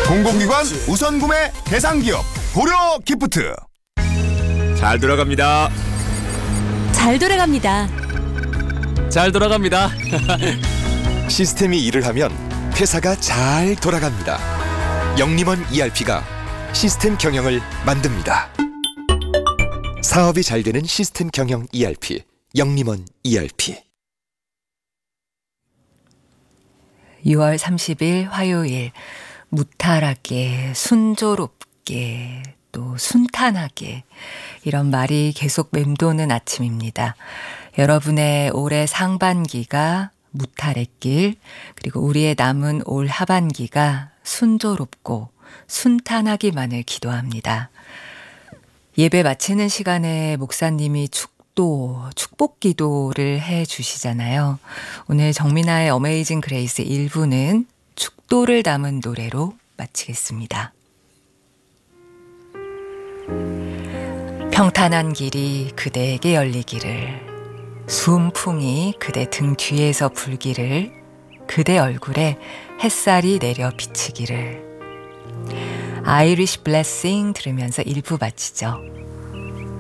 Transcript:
공공기관 우선 구매 대상기업 고려 기프트. 잘 돌아갑니다. 잘 돌아갑니다. 잘 돌아갑니다. 시스템이 일을 하면 회사가 잘 돌아갑니다. 영림원 ERP가 시스템 경영을 만듭니다. 사업이 잘 되는 시스템 경영 ERP, 영림원 ERP. 6월 30일 화요일, 무탈하게, 순조롭게, 또 순탄하게, 이런 말이 계속 맴도는 아침입니다. 여러분의 올해 상반기가 무탈의 길, 그리고 우리의 남은 올 하반기가 순조롭고 순탄하기만을 기도합니다. 예배 마치는 시간에 목사님이 축복 기도를 해 주시잖아요. 오늘 정민아의 어메이징 그레이스 1부는 축도를 담은 노래로 마치겠습니다. 평탄한 길이 그대에게 열리기를, 순풍이 그대 등 뒤에서 불기를, 그대 얼굴에 햇살이 내려 비치기를. 아이리시 블레싱 들으면서 1부 마치죠.